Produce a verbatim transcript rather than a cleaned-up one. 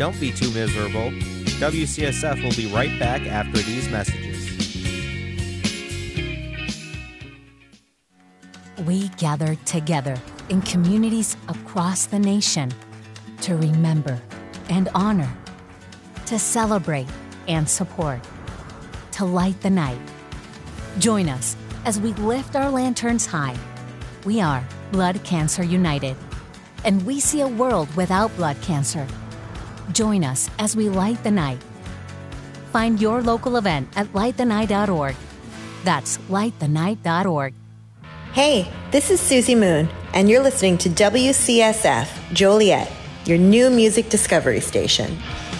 don't be too miserable. W C S F will be right back after these messages. We gather together in communities across the nation to remember and honor, to celebrate and support, to light the night. Join us as we lift our lanterns high. We are Blood Cancer United, and we see a world without blood cancer. Join us as we light the night. Find your local event at light the night dot org. That's light the night dot org. Hey, this is Susie Moon, and you're listening to W C S F Joliet, your new music discovery station.